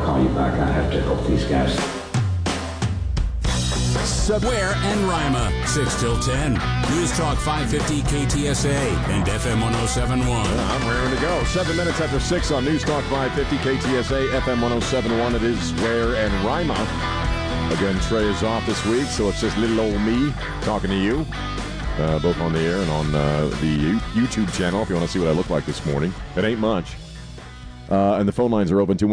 call you back. I have to help these guys. Ware and Rima, 6 till 10. News Talk 550 KTSA and FM 1071. I'm raring to go. 7 minutes after 6 on News Talk 550 KTSA, FM 1071. It is Ware and Rima. Again, Trey is off this week, so it's just little old me talking to you, both on the air and on the YouTube channel if you want to see what I look like this morning. It ain't much. And the phone lines are open,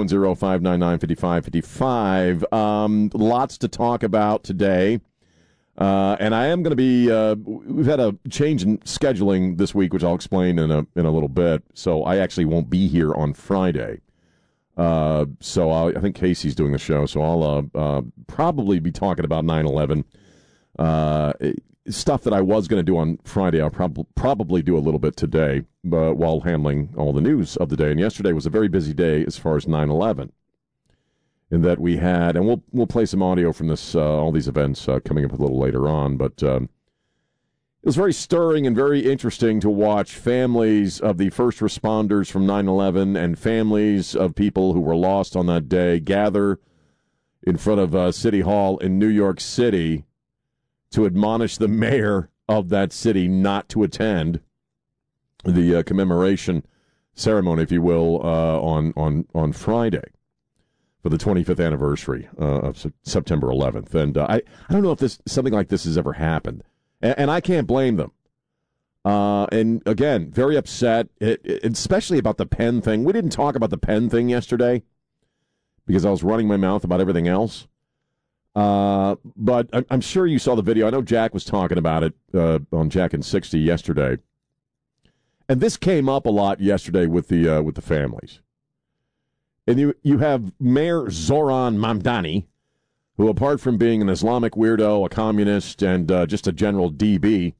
210-599-5555. Lots to talk about today. And I am going to be, we've had a change in scheduling this week, which I'll explain in a little bit. So I actually won't be here on Friday. So I think Casey's doing the show. So I'll probably be talking about 9/11. Stuff that I was going to do on Friday, I'll probably do a little bit today, while handling all the news of the day. And yesterday was a very busy day as far as 9/11. In that we had, and we'll play some audio from this, all these events coming up a little later on. But it was very stirring and very interesting to watch families of the first responders from 9/11 and families of people who were lost on that day gather in front of City Hall in New York City to admonish the mayor of that city not to attend the commemoration ceremony, if you will, on Friday for the 25th anniversary of September 11th. And I don't know if something like this has ever happened, and I can't blame them. And again, very upset, especially about the pen thing. We didn't talk about the pen thing yesterday because I was running my mouth about everything else. But I'm sure you saw the video. I know Jack was talking about it on Jack and 60 yesterday. And this came up a lot yesterday with the families. And you have Mayor Zoran Mamdani, who, apart from being an Islamic weirdo, a communist, and just a general DB,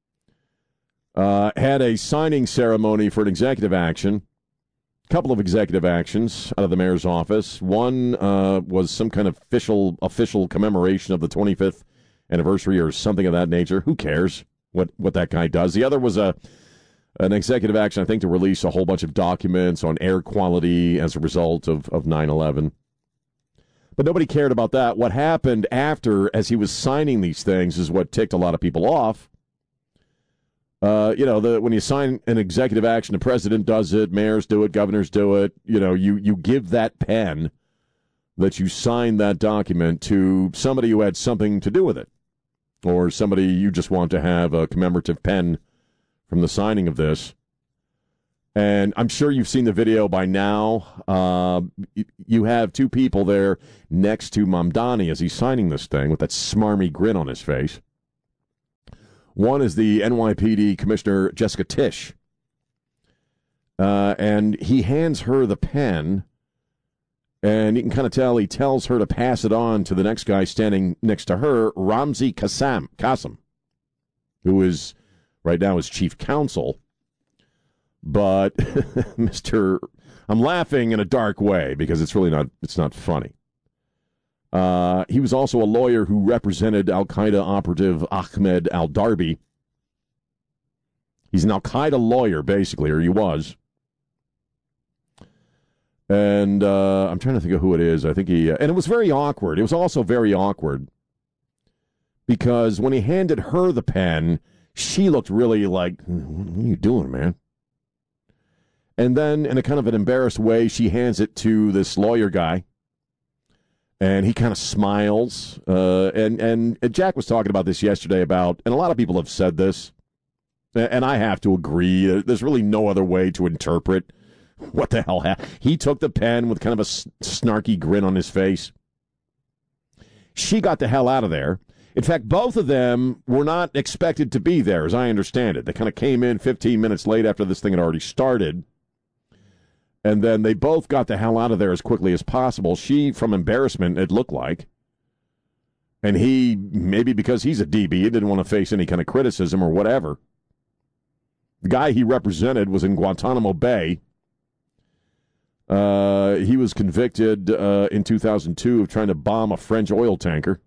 had a signing ceremony for an executive action. Couple of executive actions out of the mayor's office. One was some kind of official commemoration of the 25th anniversary or something of that nature. Who cares what that guy does? The other was an executive action, I think, to release a whole bunch of documents on air quality as a result of 9/11. But nobody cared about that. What happened after, as he was signing these things, is what ticked a lot of people off. When you sign an executive action, the president does it, mayors do it, governors do it. You give that pen that you signed that document to somebody who had something to do with it, or somebody you just want to have a commemorative pen from the signing of this. And I'm sure you've seen the video by now. You have two people there next to Mamdani as he's signing this thing with that smarmy grin on his face. One is the NYPD Commissioner Jessica Tisch, and he hands her the pen, and you can kind of tell he tells her to pass it on to the next guy standing next to her, Ramzi Qasim, who is right now his chief counsel. But I'm laughing in a dark way because it's not funny. He was also a lawyer who represented al-Qaeda operative Ahmed al-Darbi. He's an al-Qaeda lawyer, basically, or he was. And I'm trying to think of who it is. I think and it was very awkward. It was also very awkward because when he handed her the pen, she looked really like, what are you doing, man? And then, in a kind of an embarrassed way, she hands it to this lawyer guy. And he kind of smiles. And Jack was talking about this yesterday and a lot of people have said this, and I have to agree. There's really no other way to interpret what the hell happened. He took the pen with kind of a snarky grin on his face. She got the hell out of there. In fact, both of them were not expected to be there, as I understand it. They kind of came in 15 minutes late after this thing had already started. And then they both got the hell out of there as quickly as possible. She, from embarrassment, it looked like. And he, maybe because he's a DB, he didn't want to face any kind of criticism or whatever. The guy he represented was in Guantanamo Bay. He was convicted in 2002 of trying to bomb a French oil tanker.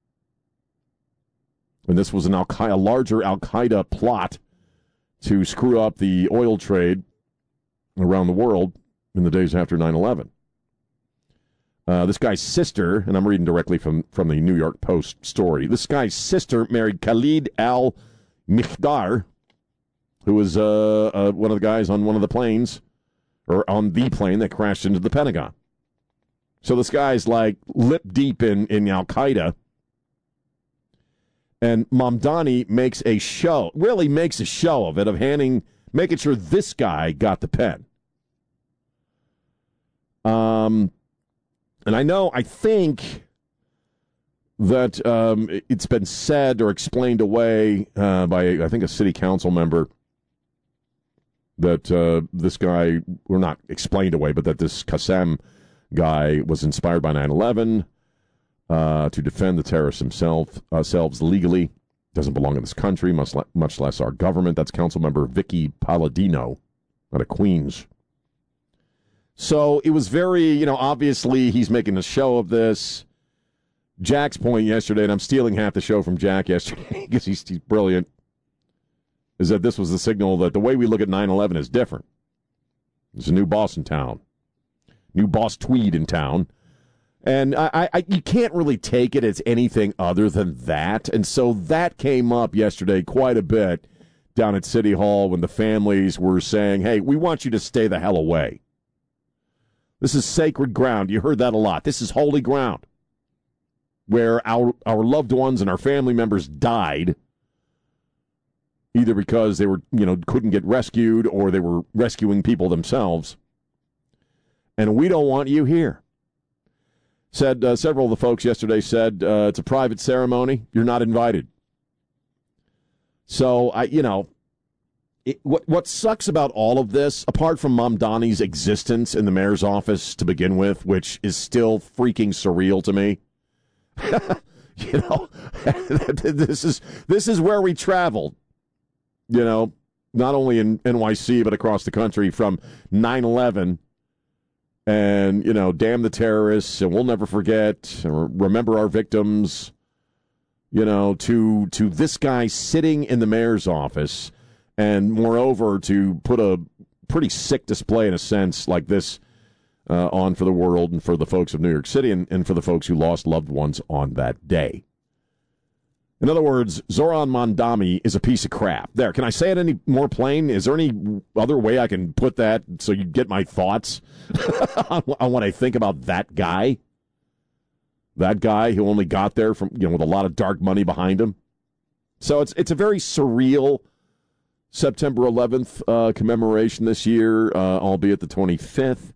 And this was a larger al-Qaeda plot to screw up the oil trade around the world in the days after 9/11. This guy's sister, and I'm reading directly from the New York Post story, this guy's sister married Khalid al-Mikhdar, who was one of the guys on one of the planes, or on the plane that crashed into the Pentagon. So this guy's like lip deep in Al-Qaeda. And Mamdani makes a show of it, of making sure this guy got the pen. And I think that it's been said or explained away by, I think, a city council member that this guy, or not explained away, but that this Qassem guy was inspired by 9/11 to defend the terrorists themselves legally. Doesn't belong in this country, much less our government. That's council member Vicky Palladino out of Queens. So it was very, obviously he's making a show of this. Jack's point yesterday, and I'm stealing half the show from Jack yesterday because he's brilliant, is that this was the signal that the way we look at 9/11 is different. There's a new boss in town. New boss Tweed in town. And you can't really take it as anything other than that. And so that came up yesterday quite a bit down at City Hall when the families were saying, hey, we want you to stay the hell away. This is sacred ground. You heard that a lot. This is holy ground where our loved ones and our family members died, either because they were, couldn't get rescued or they were rescuing people themselves. And we don't want you here. Said several of the folks yesterday said it's a private ceremony. You're not invited. So what sucks about all of this, apart from Mamdani's existence in the mayor's office to begin with, which is still freaking surreal to me. This is where we traveled. Not only in NYC but across the country from 9/11. And, damn the terrorists, and we'll never forget, or remember our victims, to this guy sitting in the mayor's office, and moreover, to put a pretty sick display, in a sense, like this on for the world and for the folks of New York City and for the folks who lost loved ones on that day. In other words, Zoran Mamdani is a piece of crap. There, can I say it any more plain? Is there any other way I can put that so you get my thoughts on what I think about that guy? That guy who only got there from with a lot of dark money behind him. So it's a very surreal September 11th commemoration this year, albeit the 25th.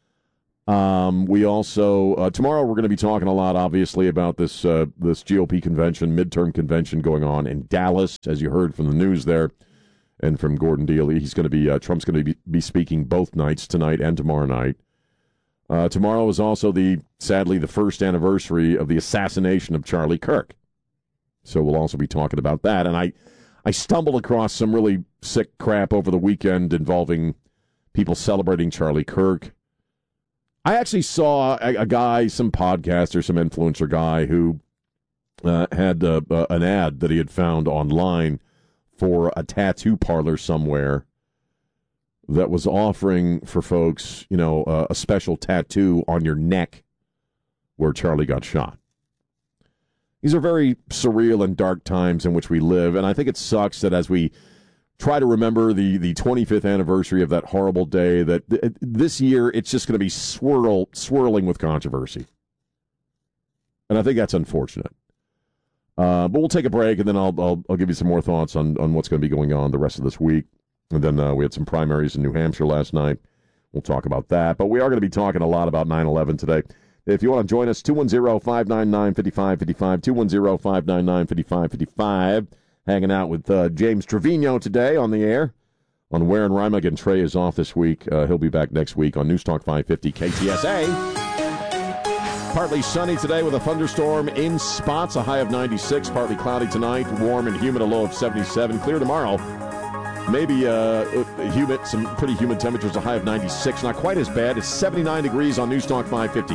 We also tomorrow we're going to be talking a lot, obviously, about this GOP convention, midterm convention going on in Dallas, as you heard from the news there, and from Gordon Dealey. He's going to be Trump's going to be speaking both nights, tonight and tomorrow night. Tomorrow is also sadly the first anniversary of the assassination of Charlie Kirk, so we'll also be talking about that. And I stumbled across some really sick crap over the weekend involving people celebrating Charlie Kirk. I actually saw a guy, some podcaster, some influencer guy who had an ad that he had found online for a tattoo parlor somewhere that was offering for folks, a special tattoo on your neck where Charlie got shot. These are very surreal and dark times in which we live, and I think it sucks that as we try to remember the 25th anniversary of that horrible day, that this year it's just going to be swirling with controversy. And I think that's unfortunate. But we'll take a break, and then I'll give you some more thoughts on what's going to be going on the rest of this week. And then we had some primaries in New Hampshire last night. We'll talk about that. But we are going to be talking a lot about 9/11 today. If you want to join us, 210-599-5555, 210-599-5555. Hanging out with James Trevino today on the air on Ware and Rima. Again, Trey is off this week. He'll be back next week on News Talk 550 KTSA. Partly sunny today with a thunderstorm in spots, a high of 96. Partly cloudy tonight, warm and humid, a low of 77. Clear tomorrow. Maybe humid, some pretty humid temperatures, a high of 96. Not quite as bad. It's 79 degrees on News Talk 550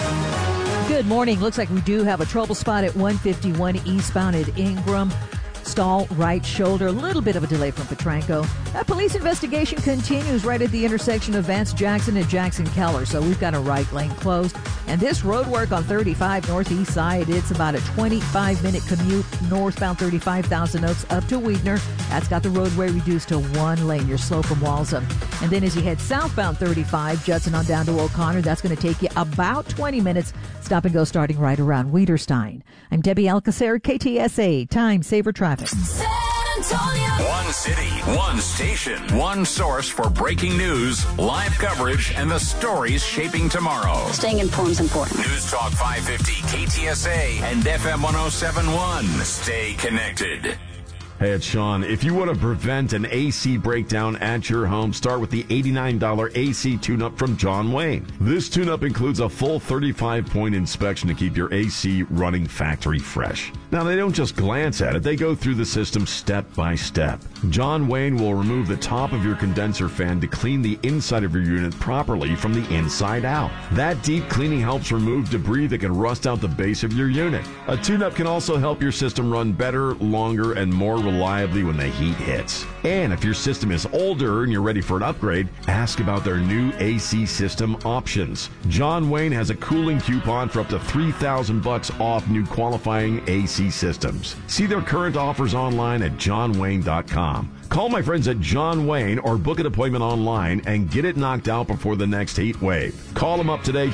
KTSA. Good morning. Looks like we do have a trouble spot at 151 eastbound at Ingram. stall, right shoulder. A little bit of a delay from Petranco. A police investigation continues right at the intersection of Vance Jackson and Jackson Keller. So we've got a right lane closed. And this road work on 35 northeast side, it's about a 25-minute commute northbound 35 Thousand Oaks up to Weidner. That's got the roadway reduced to one lane. You're slow from Walsham. And then as you head southbound 35, Judson on down to O'Connor, that's going to take you about 20 minutes. Stop and go starting right around Weiderstein. I'm Debbie Alcacer, KTSA, Time Saver Traffic. San Antonio. One city, one station, one source for breaking news, live coverage, and the stories shaping tomorrow. Staying informed is important. News Talk 550, KTSA, and FM 1071. Stay connected. Hey, it's Sean. If you want to prevent an AC breakdown at your home, start with the $89 AC tune-up from John Wayne. This tune-up includes a full 35-point inspection to keep your AC running factory fresh. Now, they don't just glance at it. They go through the system step by step. John Wayne will remove the top of your condenser fan to clean the inside of your unit properly from the inside out. That deep cleaning helps remove debris that can rust out the base of your unit. A tune-up can also help your system run better, longer, and more reliably when the heat hits. And if your system is older and you're ready for an upgrade, ask about their new AC system options. John Wayne has a cooling coupon for up to $3,000 off new qualifying AC systems. See their current offers online at johnwayne.com. Call my friends at John Wayne or book an appointment online and get it knocked out before the next heat wave. Call them up today,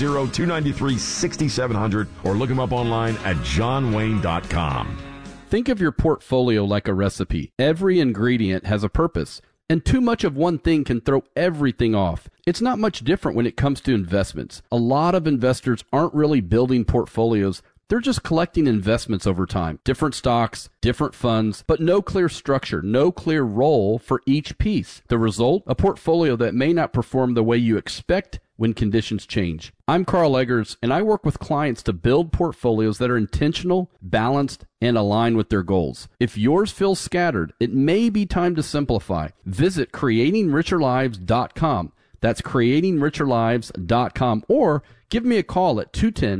210-293-6700, or look them up online at johnwayne.com. Think of your portfolio like a recipe. Every ingredient has a purpose, and too much of one thing can throw everything off. It's not much different when it comes to investments. A lot of investors aren't really building portfolios. They're just collecting investments over time. Different stocks, different funds, but no clear structure, no clear role for each piece. The result? A portfolio that may not perform the way you expect when conditions change. I'm Carl Eggers, and I work with clients to build portfolios that are intentional, balanced, and aligned with their goals. If yours feels scattered, it may be time to simplify. Visit creatingricherlives.com. That's creatingricherlives.com, or give me a call at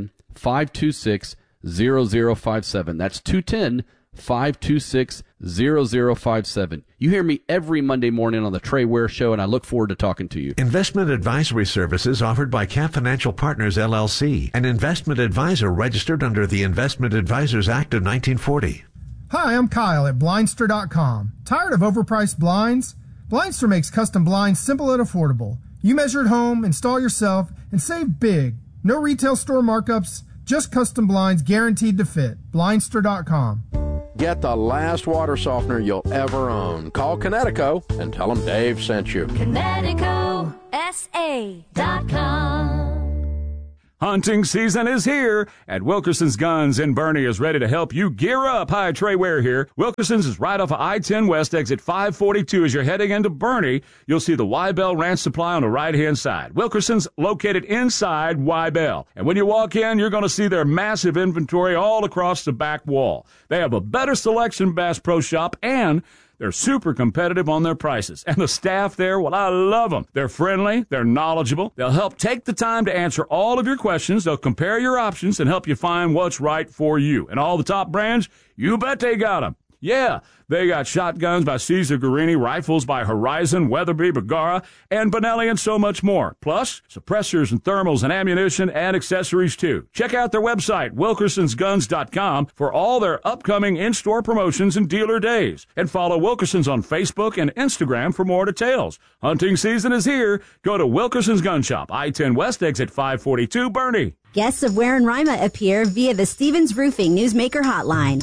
210-526-0057. That's 210-526-0057. You hear me every Monday morning on the Trey Ware Show, and I look forward to talking to you. Investment advisory services offered by Camp Financial Partners, LLC, an investment advisor registered under the Investment Advisors Act of 1940. Hi, I'm Kyle at Blindster.com. Tired of overpriced blinds? Blindster makes custom blinds simple and affordable. You measure at home, install yourself, and save big. No retail store markups, just custom blinds guaranteed to fit. Blindster.com. Get the last water softener you'll ever own. Call Connetico and tell them Dave sent you. ConneticoSA.com. Hunting season is here, and Wilkerson's Guns in Bernie is ready to help you gear up. Hi, Trey Ware here. Wilkerson's is right off of I-10 West, exit 542. As you're heading into Bernie, you'll see the Wybell Ranch Supply on the right-hand side. Wilkerson's located inside Wybell. And when you walk in, you're going to see their massive inventory all across the back wall. They have a better selection Bass Pro Shop, and they're super competitive on their prices. And the staff there, well, I love them. They're friendly. They're knowledgeable. They'll help take the time to answer all of your questions. They'll compare your options and help you find what's right for you. And all the top brands, you bet they got them. Yeah, they got shotguns by Cesar Guerini, rifles by Horizon, Weatherby, Bergara, and Benelli, and so much more. Plus, suppressors and thermals and ammunition and accessories, too. Check out their website, WilkersonsGuns.com, for all their upcoming in-store promotions and dealer days. And follow Wilkerson's on Facebook and Instagram for more details. Hunting season is here. Go to Wilkerson's Gun Shop, I-10 West, exit 542, Bernie. Guests of Ware and Rima appear via the Stevens Roofing Newsmaker Hotline.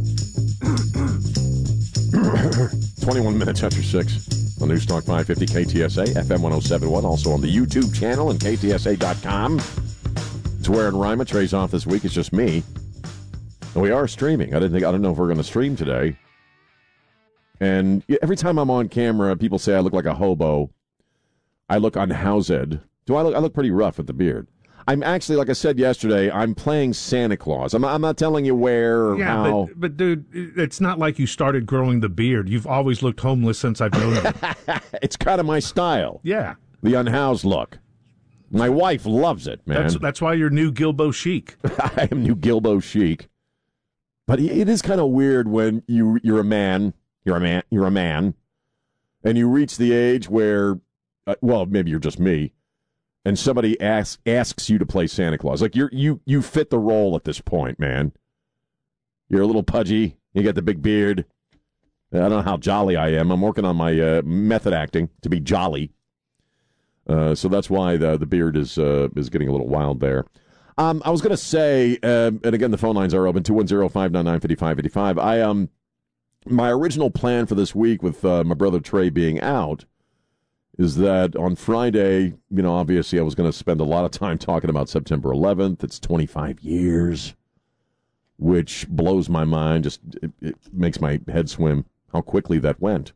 21 minutes after 6 on News Talk 550 KTSA, FM 1071, also on the YouTube channel and KTSA.com. It's Ware and Rima. Trey's off this week. It's just me. And we are streaming. I don't know if we're going to stream today. And every time I'm on camera, people say I look like a hobo. I look unhoused. I look pretty rough with the beard. I'm actually, like I said yesterday, I'm playing Santa Claus. I'm not telling you where or how. But dude, it's not like you started growing the beard. You've always looked homeless since I've known you. It's kind of my style. Yeah. The unhoused look. My wife loves it, man. That's why you're new Gilbo Chic. I am new Gilbo Chic. But it is kind of weird when you're a man, and you reach the age where, well, maybe you're just me, and somebody asks you to play Santa Claus. Like you fit the role at this point, man. You're a little pudgy. You got the big beard. I don't know how jolly I am. I'm working on my method acting to be jolly. So that's why the beard is getting a little wild there. I was going to say, and again, the phone lines are open, 210-599-5585. My original plan for this week with my brother Trey being out is that on Friday, obviously I was going to spend a lot of time talking about September 11th. It's 25 years, which blows my mind. Just it makes my head swim how quickly that went.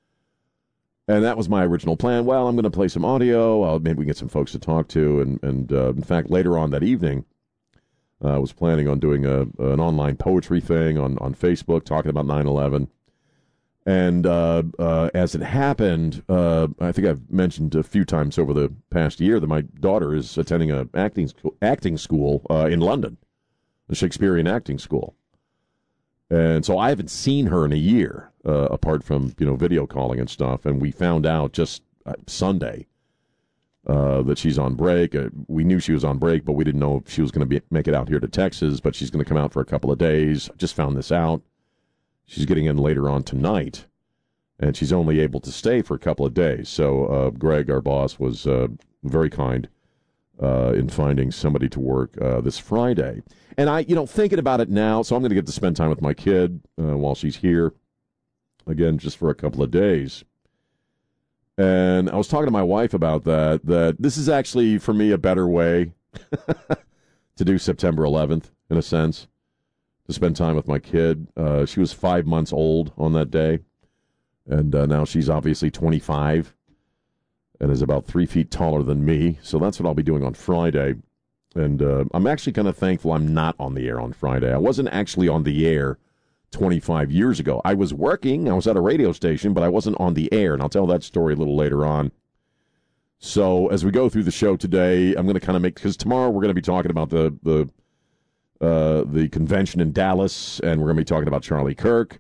And that was my original plan. Well, I'm going to play some audio. Maybe we can get some folks to talk to. And in fact, later on that evening, I was planning on doing an online poetry thing on Facebook, talking about 9/11. And as it happened, I think I've mentioned a few times over the past year that my daughter is attending an acting school in London, a Shakespearean acting school. And so I haven't seen her in a year, apart from, video calling and stuff. And we found out just Sunday that she's on break. We knew she was on break, but we didn't know if she was going to make it out here to Texas, but she's going to come out for a couple of days. I just found this out. She's getting in later on tonight, and she's only able to stay for a couple of days. So Greg, our boss, was very kind in finding somebody to work this Friday. And I, thinking about it now, so I'm going to get to spend time with my kid while she's here, again, just for a couple of days. And I was talking to my wife about that this is actually, for me, a better way to do September 11th, in a sense, to spend time with my kid. She was 5 months old on that day, and now she's obviously 25 and is about 3 feet taller than me. So that's what I'll be doing on Friday. And I'm actually kind of thankful I'm not on the air on Friday. I wasn't actually on the air 25 years ago. I was working. I was at a radio station, but I wasn't on the air, and I'll tell that story a little later on. So as we go through the show today, I'm going to kind of because tomorrow we're going to be talking about the convention in Dallas, and we're going to be talking about Charlie Kirk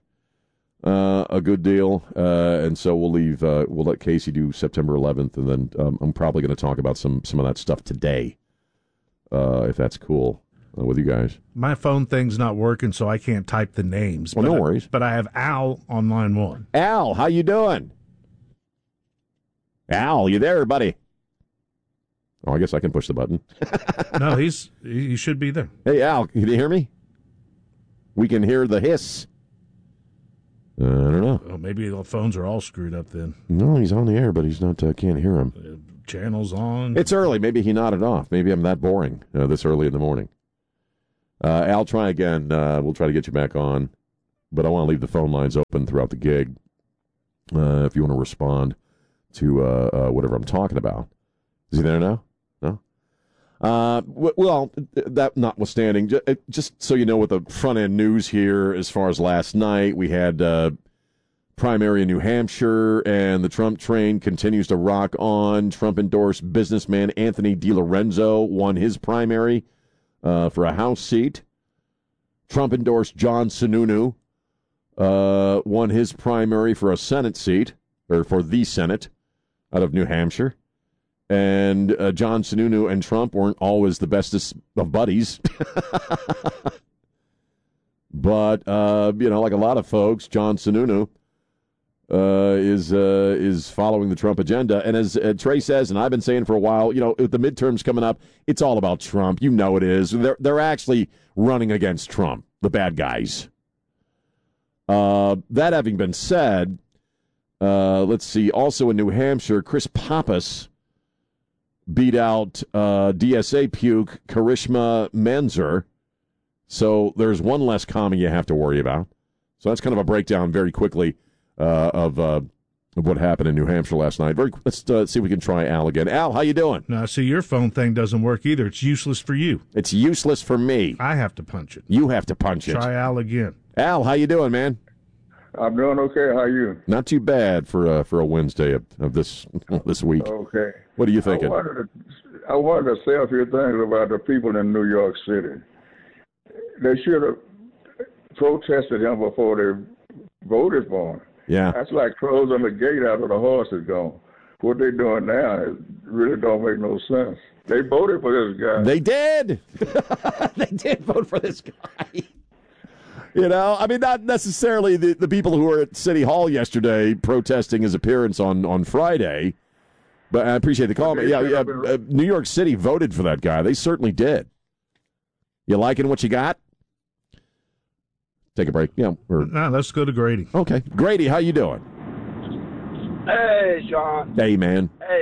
a good deal. And so we'll let Casey do September 11th, and then I'm probably going to talk about some of that stuff today. If that's cool with you guys. My phone thing's not working, so I can't type the names. Well, no worries. But I have Al on line one. Al, how you doing? Al, you there, buddy? Oh, I guess I can push the button. No, he should be there. Hey, Al, can you hear me? We can hear the hiss. I don't know. Well, maybe the phones are all screwed up then. No, he's on the air, but he's not. Can't hear him. Channels on. It's early. Maybe he nodded off. Maybe I'm that boring this early in the morning. Al, try again. We'll try to get you back on, but I want to leave the phone lines open throughout the gig if you want to respond to whatever I'm talking about. Is he there now? No? Well, that notwithstanding, just so you know what the front-end news here as far as last night, we had primary in New Hampshire, and the Trump train continues to rock on. Trump-endorsed businessman Anthony DiLorenzo won his primary for a House seat. Trump-endorsed John Sununu won his primary for a Senate seat, or for the Senate, out of New Hampshire. And John Sununu and Trump weren't always the bestest of buddies. But, like a lot of folks, John Sununu is following the Trump agenda. And as Trey says, and I've been saying for a while, with the midterms coming up, it's all about Trump. You know it is. They're actually running against Trump, the bad guys. That having been said, let's see. Also in New Hampshire, Chris Pappas beat out DSA puke Karishma Manzur. So there's one less commie you have to worry about. So that's kind of a breakdown very quickly of what happened in New Hampshire last night. Let's see if we can try Al again. Al, how you doing? No, see, your phone thing doesn't work either. It's useless for you. It's useless for me. I have to punch it. You have to punch it. Try Al again. Al, how you doing, man? I'm doing okay. How are you? Not too bad for a Wednesday of this week. Okay. What are you thinking? I wanted to say a few things about the people in New York City. They should have protested him before they voted for him. Yeah. That's like closing the gate after the horse is gone. What they're doing now, it really don't make no sense. They voted for this guy. They did. They did vote for this guy. You know, I mean, not necessarily the people who were at City Hall yesterday protesting his appearance on Friday, but I appreciate the call. Yeah, New York City voted for that guy. They certainly did. You liking what you got? Take a break. Yeah. No, let's go to Grady. Okay. Grady, how you doing? Hey, Sean. Hey, man. Hey,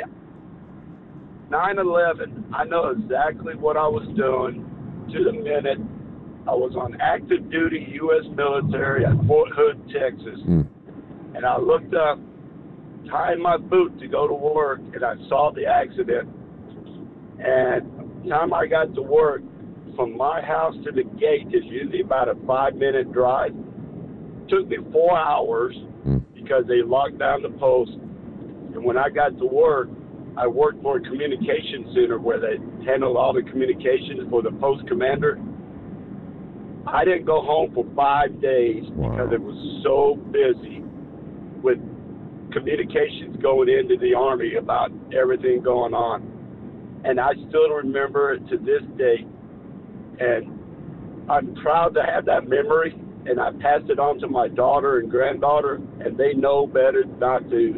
9/11. I know exactly what I was doing to the minute. I was on active duty U.S. military at Fort Hood, Texas. And I looked up, tying my boot to go to work, and I saw the accident. And the time I got to work, from my house to the gate is usually about a 5-minute drive. It took me 4 hours because they locked down the post. And when I got to work, I worked for a communication center where they handled all the communications for the post commander. I didn't go home for 5 days because it was so busy with communications going into the Army about everything going on. And I still remember it to this day. And I'm proud to have that memory, and I passed it on to my daughter and granddaughter, and they know better not to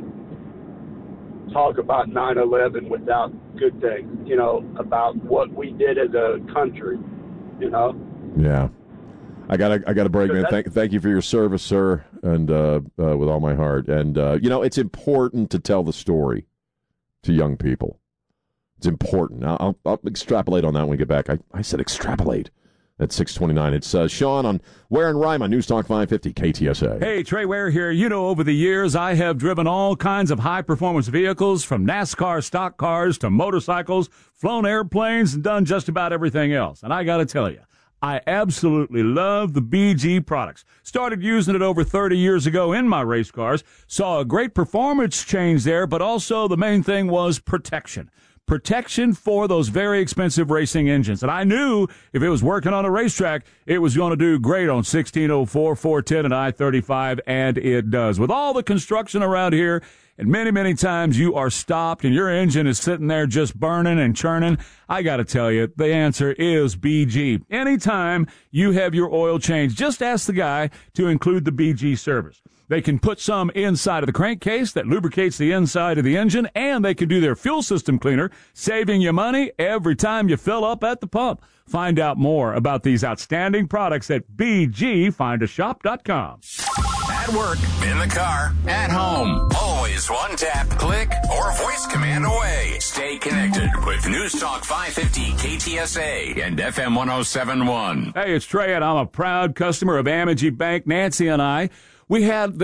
talk about 9/11 without good things, you know, about what we did as a country, you know. Yeah. I got a break, man. Thank you for your service, sir, and with all my heart. And, you know, it's important to tell the story to young people. It's important. I'll extrapolate on that when we get back. I said extrapolate at 6:29. It's Sean on Ware and Rhyme on News Talk 550 KTSA. Hey, Trey Ware here. You know, over the years, I have driven all kinds of high-performance vehicles, from NASCAR stock cars to motorcycles, flown airplanes, and done just about everything else. And I got to tell you, I absolutely love the BG products. Started using it over 30 years ago in my race cars. Saw a great performance change there, but also the main thing was protection. Protection for those very expensive racing engines. And I knew if it was working on a racetrack, it was going to do great on 1604, 410, and I-35, and it does. With all the construction around here, and many, many times you are stopped and your engine is sitting there just burning and churning, I got to tell you, the answer is BG. Anytime you have your oil change, just ask the guy to include the BG service. They can put some inside of the crankcase that lubricates the inside of the engine, and they can do their fuel system cleaner, saving you money every time you fill up at the pump. Find out more about these outstanding products at bgfindashop.com. At work, in the car, at home. Always one tap, click, or voice command away. Stay connected with News Talk 550 KTSA and FM 107.1. Hey, it's Trey, and I'm a proud customer of Amegy Bank. Nancy and I, we had